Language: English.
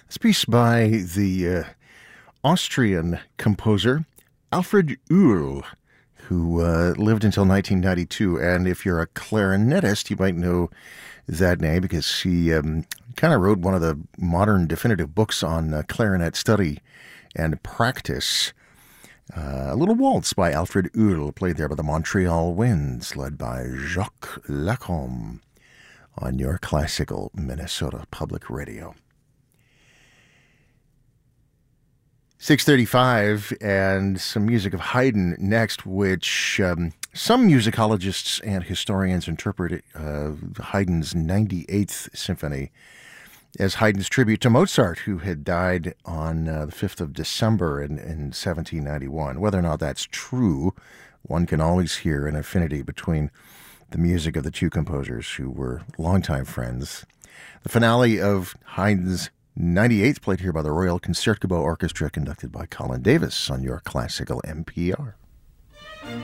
This piece by the Austrian composer Alfred Uhl, who lived until 1992. And if you're a clarinetist, you might know that name because he kind of wrote one of the modern definitive books on clarinet study and practice. A little waltz by Alfred Uhl, played there by the Montreal Winds, led by Jacques Lacombe on your classical Minnesota Public Radio. 6:35, and some music of Haydn next, which some musicologists and historians interpret Haydn's 98th Symphony as Haydn's tribute to Mozart, who had died on the 5th of December in 1791. Whether or not that's true, one can always hear an affinity between the music of the two composers who were longtime friends. The finale of Haydn's 98th, played here by the Royal Concertgebouw Orchestra, conducted by Colin Davis on your classical NPR.